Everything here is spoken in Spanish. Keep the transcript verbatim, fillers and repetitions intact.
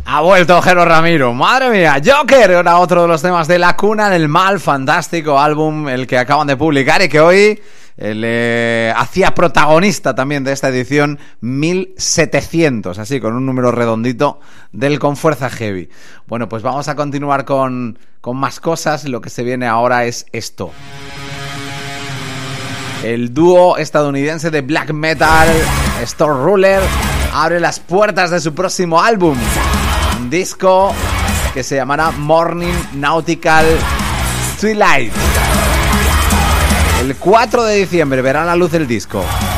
Ha vuelto Jero Ramiro, madre mía. Joker era otro de los temas de La Cuna del Mal, fantástico álbum el que acaban de publicar y que hoy eh, le hacía protagonista también de esta edición mil setecientos, así con un número redondito del Con Fuerza Heavy. Bueno, pues vamos a continuar con, con más cosas. Lo que se viene ahora es esto. El dúo estadounidense de black metal Storm Ruler abre las puertas de su próximo álbum, un disco que se llamará Morning Nautical Twilight. El cuatro de diciembre verá la luz el disco.